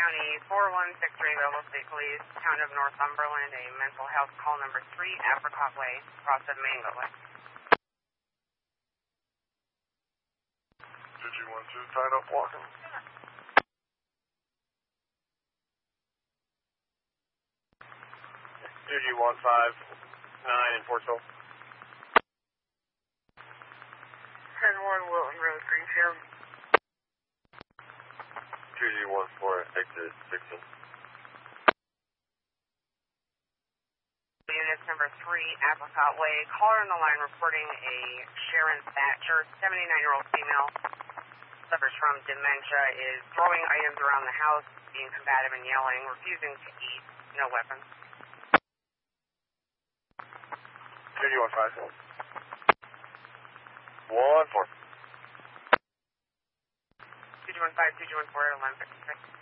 County 4163, Belleville State Police, Town of Northumberland, a mental health call number 3, Apricot Way, across of Mango Way. Did you want to sign up walking? DG159 in Portsville. 10-1 Wilton Road, Greenfield. DG14, exit 16. Units number 3, Apricot Way. Caller on the line reporting a Sharon Thatcher, 79-year-old female, suffers from dementia, is throwing items around the house, being combative and yelling, refusing to eat, no weapons. DG15. 1-4. 2215, 2214, 1156.